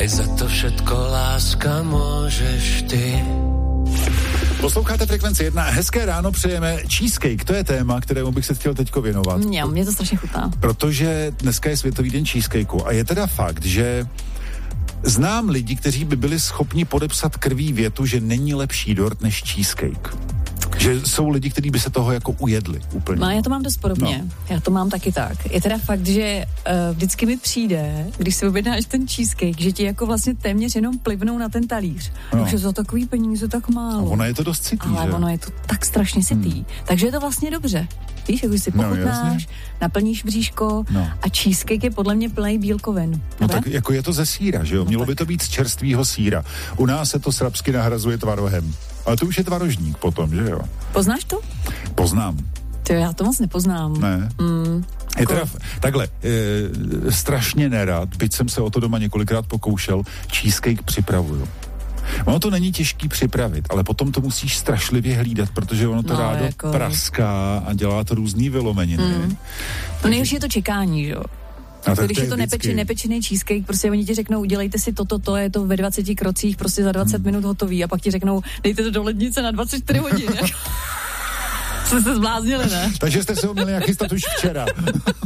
aj za to všetko láska môžeš ty. Posloucháte Frekvenci 1, hezké ráno přejeme. Cheesecake, to je téma, kterému bych se chtěl teďko věnovat. Mě to strašně chutná. Protože dneska je Světový den cheesecakeu a je teda fakt, že znám lidi, kteří by byli schopni podepsat krví větu, že není lepší dort než cheesecake. Že jsou lidi, kteří by se toho jako ujedli úplně. No, já to mám dost podobně. No. Já to mám taky tak. Je teda fakt, že vždycky mi přijde, když si objednáš ten cheesecake, že ti jako vlastně téměř jenom plivnou na ten talíř. No. Takže za takový peníze tak málo. A ono je to dost sytý, ale že? ono je to tak strašně sytý. Takže je to vlastně dobře. Víš, jak už si pochutnáš, naplníš bříško a cheesecake je podle mě plný bílkovin. No tak jako je to ze sýra, že jo? Mělo by to být z čerstvýho sýra. U nás se to srabsky nahrazuje tvarohem. Ale to už je tvarožník potom, že jo? Poznáš to? Poznám. To já to moc nepoznám. Ne. Je teda takhle, strašně nerad, byť jsem se o to doma několikrát pokoušel, cheesecake připravuju. Ono to není těžký připravit, ale potom to musíš strašlivě hlídat, protože ono to rádo jako praská a dělá to různý vylomeniny. No nejhorší je to čekání, že jo? Když je to nepečený cheesecake, prostě oni ti řeknou, udělejte si toto, je to ve 20 krocích, prostě za 20 minut hotový a pak ti řeknou, dejte to do lednice na 24 hodin. Jste se zbláznili, ne? Takže jste se ho měli nachystat už včera.